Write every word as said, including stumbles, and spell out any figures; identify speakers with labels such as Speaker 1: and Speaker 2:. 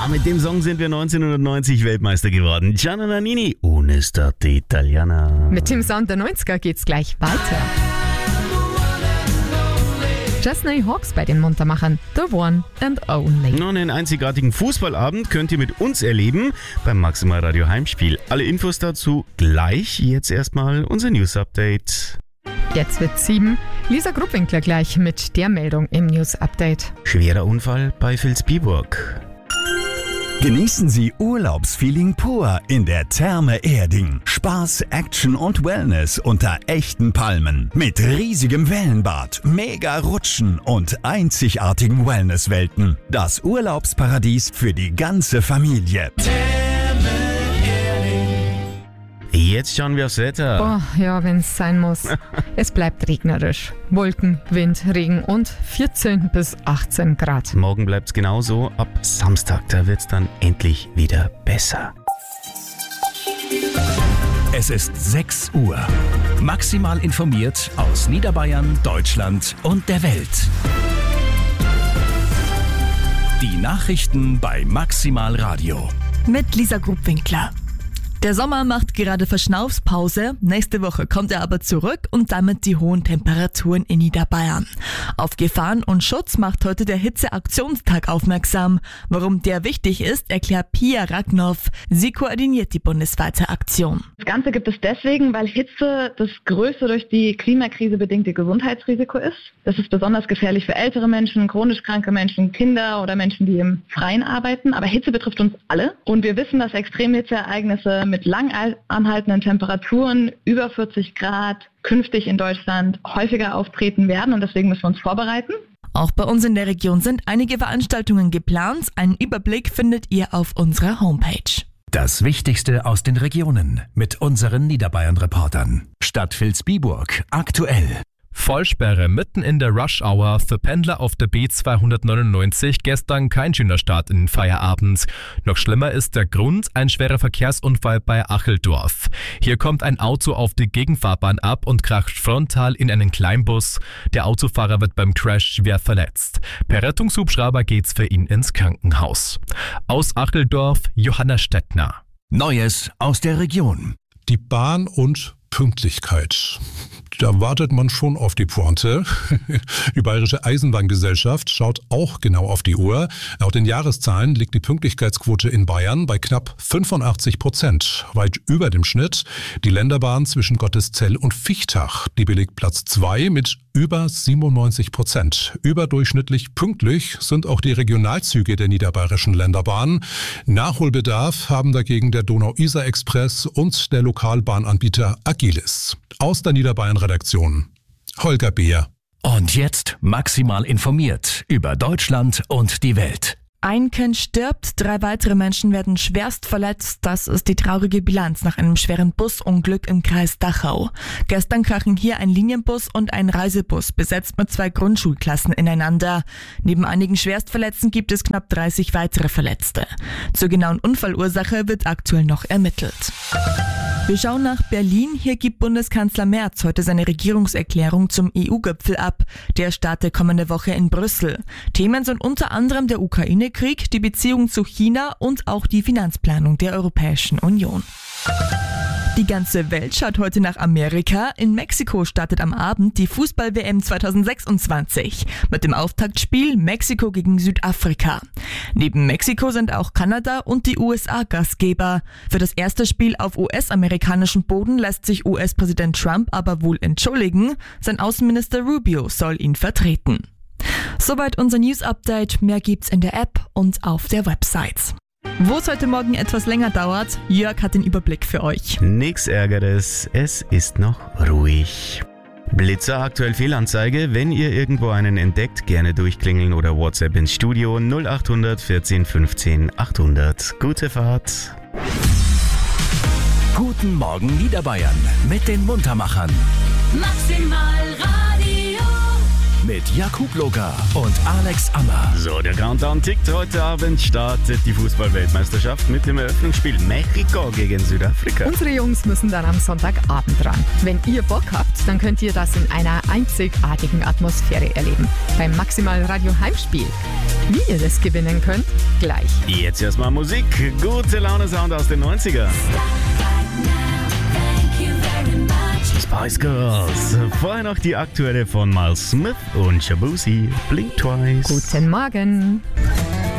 Speaker 1: mit dem Song sind wir neunzehnhundertneunzig Weltmeister geworden. Gianna Nannini, Una State Italiana.
Speaker 2: Mit dem Sound der neunziger geht's gleich weiter. Chesney Hawks bei den Muntermachern, The One and Only.
Speaker 1: Noch einen einzigartigen Fußballabend könnt ihr mit uns erleben beim Maximal Radio Heimspiel. Alle Infos dazu gleich. Jetzt erstmal unser News Update.
Speaker 2: Jetzt wird sieben. Lisa Gruppwinkler gleich mit der Meldung im News Update.
Speaker 1: Schwerer Unfall bei Vilsbiburg.
Speaker 3: Genießen Sie Urlaubsfeeling pur in der Therme Erding. Spaß, Action und Wellness unter echten Palmen. Mit riesigem Wellenbad, mega Rutschen und einzigartigen Wellnesswelten. Das Urlaubsparadies für die ganze Familie.
Speaker 1: Jetzt schauen wir aufs Wetter.
Speaker 2: Boah, ja, wenn's sein muss. Es bleibt regnerisch. Wolken, Wind, Regen und vierzehn bis achtzehn Grad.
Speaker 1: Morgen bleibt's genauso. Ab Samstag, da wird's dann endlich wieder besser.
Speaker 4: Es ist sechs Uhr. Maximal informiert aus Niederbayern, Deutschland und der Welt. Die Nachrichten bei Maximal Radio.
Speaker 5: Mit Lisa Gruppwinkler. Der Sommer macht gerade Verschnaufspause, nächste Woche kommt er aber zurück und damit die hohen Temperaturen in Niederbayern. Auf Gefahren und Schutz macht heute der Hitzeaktionstag aufmerksam. Warum der wichtig ist, erklärt Pia Ragnow. Sie koordiniert die bundesweite Aktion.
Speaker 6: Das Ganze gibt es deswegen, weil Hitze das größte durch die Klimakrise bedingte Gesundheitsrisiko ist. Das ist besonders gefährlich für ältere Menschen, chronisch kranke Menschen, Kinder oder Menschen, die im Freien arbeiten. Aber Hitze betrifft uns alle und wir wissen, dass Extremhitzeereignisse mit lang anhaltenden Temperaturen über vierzig Grad künftig in Deutschland häufiger auftreten werden und deswegen müssen wir uns vorbereiten.
Speaker 5: Auch bei uns in der Region sind einige Veranstaltungen geplant. Einen Überblick findet ihr auf unserer Homepage.
Speaker 4: Das Wichtigste aus den Regionen mit unseren Niederbayern-Reportern. Stadt Vilsbiburg aktuell.
Speaker 7: Vollsperre mitten in der Rush-Hour für Pendler auf der B zweihundertneunundneunzig. Gestern kein schöner Start in den Feierabend. Noch schlimmer ist der Grund, ein schwerer Verkehrsunfall bei Acheldorf. Hier kommt ein Auto auf die Gegenfahrbahn ab und kracht frontal in einen Kleinbus. Der Autofahrer wird beim Crash schwer verletzt. Per Rettungshubschrauber geht's für ihn ins Krankenhaus. Aus Acheldorf, Johanna Stettner.
Speaker 4: Neues aus der Region.
Speaker 8: Die Bahn und Pünktlichkeit. Da wartet man schon auf die Pointe. Die Bayerische Eisenbahngesellschaft schaut auch genau auf die Uhr. Laut den Jahreszahlen liegt die Pünktlichkeitsquote in Bayern bei knapp fünfundachtzig Prozent, weit über dem Schnitt. Die Länderbahn zwischen Gotteszell und Viechtach, die belegt Platz zwei mit über siebenundneunzig Prozent. Überdurchschnittlich pünktlich sind auch die Regionalzüge der niederbayerischen Länderbahn. Nachholbedarf haben dagegen der Donau-Isar-Express und der Lokalbahnanbieter Agilis. Aus der Niederbayern-Redaktion Holger Beer.
Speaker 4: Und jetzt maximal informiert über Deutschland und die Welt.
Speaker 5: Ein Kind stirbt, drei weitere Menschen werden schwerst verletzt. Das ist die traurige Bilanz nach einem schweren Busunglück im Kreis Dachau. Gestern krachen hier ein Linienbus und ein Reisebus, besetzt mit zwei Grundschulklassen, ineinander. Neben einigen Schwerstverletzten gibt es knapp dreißig weitere Verletzte. Zur genauen Unfallursache wird aktuell noch ermittelt. Wir schauen nach Berlin. Hier gibt Bundeskanzler Merz heute seine Regierungserklärung zum E U-Gipfel ab. Der startet kommende Woche in Brüssel. Themen sind unter anderem der Ukraine-Krieg, die Beziehung zu China und auch die Finanzplanung der Europäischen Union. Die ganze Welt schaut heute nach Amerika. In Mexiko startet am Abend die Fußball-W M zweitausendsechsundzwanzig mit dem Auftaktspiel Mexiko gegen Südafrika. Neben Mexiko sind auch Kanada und die U S A Gastgeber. Für das erste Spiel auf U S-amerikanischem Boden lässt sich U S-Präsident Trump aber wohl entschuldigen. Sein Außenminister Rubio soll ihn vertreten. Soweit unser News-Update. Mehr gibt's in der App und auf der Website. Wo es heute Morgen etwas länger dauert, Jörg hat den Überblick für euch.
Speaker 1: Nix Ärgeres, es ist noch ruhig. Blitzer aktuell Fehlanzeige. Wenn ihr irgendwo einen entdeckt, gerne durchklingeln oder WhatsApp ins Studio null acht hundert vierzehn fünfzehn achthundert. Gute Fahrt.
Speaker 4: Guten Morgen Niederbayern mit den Muntermachern.
Speaker 9: Maximal Radio.
Speaker 4: mit Jakub Loga und Alex Ammer.
Speaker 1: So, der Countdown tickt. Heute Abend startet die Fußball-Weltmeisterschaft mit dem Eröffnungsspiel Mexiko gegen Südafrika.
Speaker 2: Unsere Jungs müssen dann am Sonntagabend ran. Wenn ihr Bock habt, dann könnt ihr das in einer einzigartigen Atmosphäre erleben. Beim Maximal Radio Heimspiel. Wie ihr das gewinnen könnt, gleich.
Speaker 1: Jetzt erstmal Musik. Gute Laune-Sound aus den neunzigern. Spice Girls. Vorher noch die aktuelle von Miles Smith und Shabuzi. Blink Twice.
Speaker 2: Guten Morgen.